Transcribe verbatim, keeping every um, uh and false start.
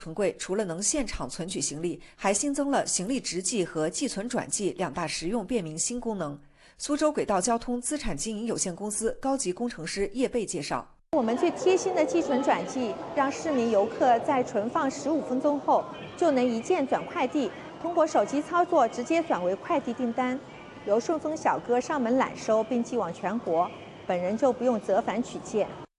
存柜除了能现场存取行李，还新增了行李直寄和寄存转寄两大实用便民新功能。苏州轨道交通资产经营有限公司高级工程师叶贝介绍：“ 我们最贴心的寄存转寄，让市民游客在存放十五分钟后就能一键转快递，通过手机操作直接转为快递订单，由顺丰小哥上门揽收并寄往全国，本人就不用折返取件。”